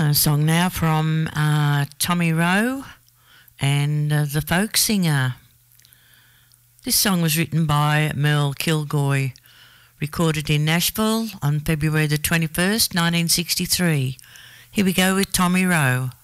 A song now from Tommy Rowe and the Folk Singer. This song was written by Merle Kilgoy, recorded in Nashville on February the 21st, 1963. Here we go with Tommy Rowe.